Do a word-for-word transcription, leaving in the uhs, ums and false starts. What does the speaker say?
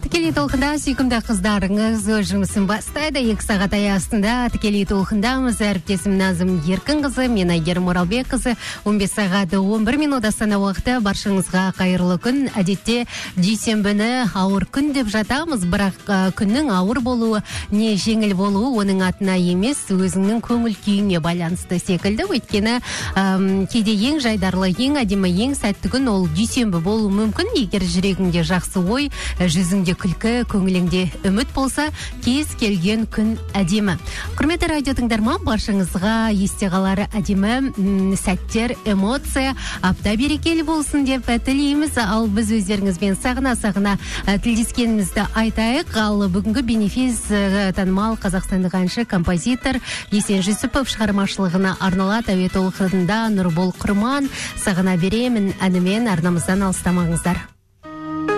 Тікелей толқында сүйкімді қыздарыңыз жұмысын бастайды. Екі сағат аясында тікелей толқындамыз. Әріптесім Назым Еркін қызы, мен Айгерім Оралбек қызы. он бес сағат он бір минут Астана уақыты. Баршаңызға қайырлы күн. Әдетте дүйсенбіні ауыр күн деп жатамыз, бірақ күннің ауыр болуы не жеңіл болуы оның атына емес, өзіңнің көңіл күйіңе байланысты секілді. Өйткені әм, кейде ең жайдарлы, ең әдемі, ең сәтті күн ол дүйсенбі болуы мүмкін. Егер жүрегіңде жақсы ой, жүзіңде күлкі, көңіліңде үміт болса, кез келген күн әдемі. Құрметті радио тыңдарман, баршаңызға есте қалары әдемі м, сәттер, эмоция, апта берекелі болсын деп тілейміз. Ал біз өздеріңізбен сағына-сағына тілдескенімізді айтайық. Ал бүгінгі бенефис танымал қазақстандық әнші, композитор Есен Жүсіпов шығармашылығына арналады. Әуе толқынында Нұрбол Құрман, сағына беремін әнімен арнамыздан алыстамаңыздар.